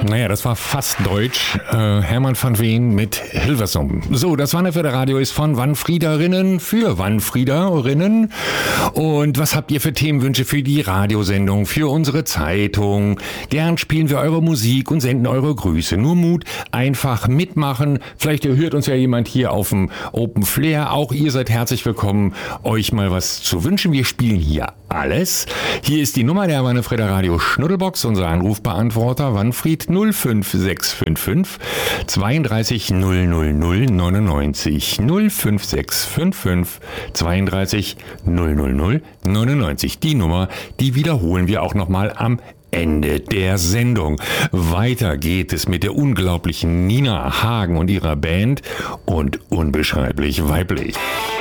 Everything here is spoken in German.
Naja, das war fast deutsch. Hermann van Veen mit Hilversum. So, das Wanderförder-Radio ist von Wanfriederinnen für Wanfriederinnen. Und was habt ihr für Themenwünsche für die Radiosendung, für unsere Zeitung? Gern spielen wir eure Musik und senden eure Grüße. Nur Mut, einfach mitmachen. Vielleicht hört uns ja jemand hier auf dem Open Flair. Auch ihr seid herzlich willkommen, euch mal was zu wünschen. Wir spielen hier alles. Hier ist die Nummer der Wanderförder-Radio Schnuddelbox, unser Anrufbeantworter Wanfried 05655 32 000 99 05655 32 000 99. Die Nummer, die wiederholen wir auch nochmal am Ende der Sendung. Weiter geht es mit der unglaublichen Nina Hagen und ihrer Band und unbeschreiblich weiblich.